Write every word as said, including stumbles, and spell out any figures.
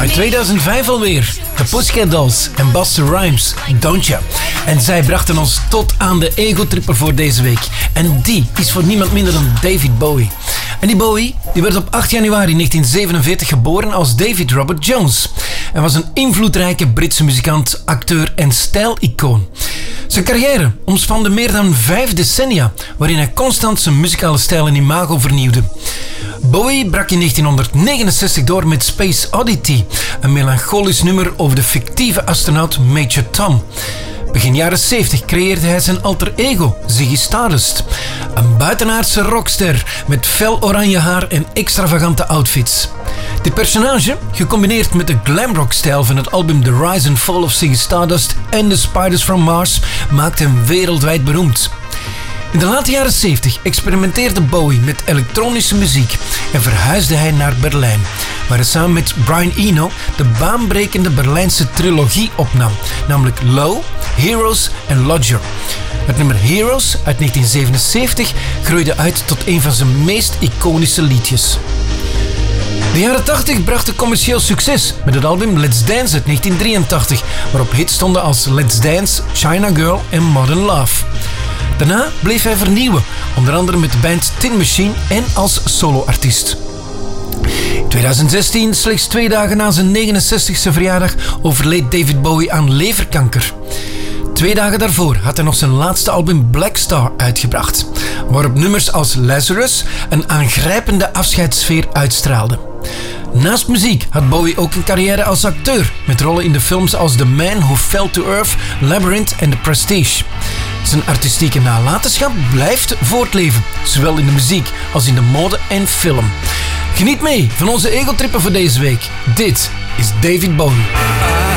Uit tweeduizend vijf alweer. De Pussycat Dolls en Busta Rhymes, Don't Ya. En zij brachten ons tot aan de ego-tripper voor deze week. En die is voor niemand minder dan David Bowie. En die Bowie die werd op acht januari negentien zevenenveertig geboren als David Robert Jones. En was een invloedrijke Britse muzikant, acteur en stijlicoon. Zijn carrière omspande meer dan vijf decennia, waarin hij constant zijn muzikale stijl en imago vernieuwde. Bowie brak in negentien negenenzestig door met Space Oddity, een melancholisch nummer over de fictieve astronaut Major Tom. Begin jaren zeventig creëerde hij zijn alter ego, Ziggy Stardust. Een buitenaardse rockster met fel oranje haar en extravagante outfits. Dit personage, gecombineerd met de glamrock-stijl van het album The Rise and Fall of Ziggy Stardust en The Spiders from Mars, maakte hem wereldwijd beroemd. In de late jaren zeventig experimenteerde Bowie met elektronische muziek en verhuisde hij naar Berlijn, waar hij samen met Brian Eno de baanbrekende Berlijnse trilogie opnam, namelijk Low, Heroes en Lodger. Het nummer Heroes uit negentien zevenenzeventig groeide uit tot een van zijn meest iconische liedjes. De jaren tachtig brachten commercieel succes met het album Let's Dance uit negentien drieëntachtig, waarop hits stonden als Let's Dance, China Girl en Modern Love. Daarna bleef hij vernieuwen, onder andere met de band Tin Machine en als soloartiest. In tweeduizend zestien, slechts twee dagen na zijn negenenzestigste verjaardag, overleed David Bowie aan leverkanker. Twee dagen daarvoor had hij nog zijn laatste album Black Star uitgebracht, waarop nummers als Lazarus een aangrijpende afscheidssfeer uitstraalden. Naast muziek had Bowie ook een carrière als acteur, met rollen in de films als The Man Who Fell to Earth, Labyrinth en The Prestige. Zijn artistieke nalatenschap blijft voortleven, zowel in de muziek als in de mode en film. Geniet mee van onze egotrippen voor deze week. Dit is David Bowie.